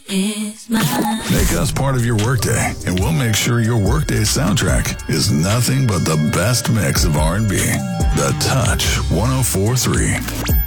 is mine. Make us part of your workday, and we'll make sure your workday soundtrack is nothing but the best mix of R&B. The Touch 104.3.